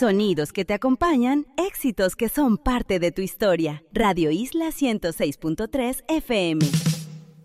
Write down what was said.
Sonidos que te acompañan, éxitos que son parte de tu historia. Radio Isla 106.3 FM.